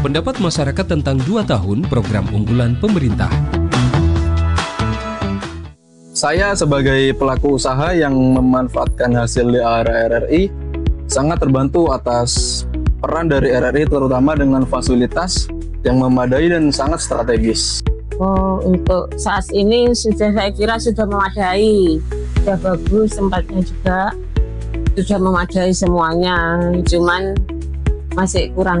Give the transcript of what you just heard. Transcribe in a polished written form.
Pendapat masyarakat tentang 2 tahun program unggulan pemerintah. Saya sebagai pelaku usaha yang memanfaatkan hasil DARA RRI sangat terbantu atas peran dari RRI, terutama dengan fasilitas yang memadai dan sangat strategis. Untuk saat ini saya kira sudah memadai, sudah bagus, tempatnya juga sudah memadai semuanya, cuman masih kurang